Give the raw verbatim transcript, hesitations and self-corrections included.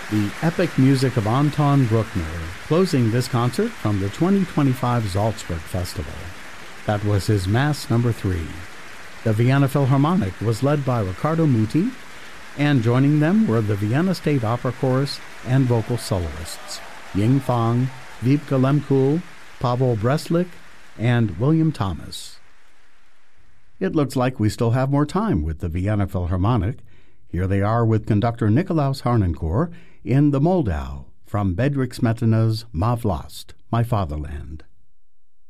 The epic music of Anton Bruckner, closing this concert from the twenty twenty-five Salzburg Festival. That was his Mass number three. The Vienna Philharmonic was led by Riccardo Muti, and joining them were the Vienna State Opera Chorus and vocal soloists, Ying Fang, Wiebke Lemkuhl, Pavel Breslik, and William Thomas. It looks like we still have more time with the Vienna Philharmonic. Here they are with conductor Nikolaus Harnoncourt in the Moldau from Bedřich Smetana's Ma Vlast, My Fatherland.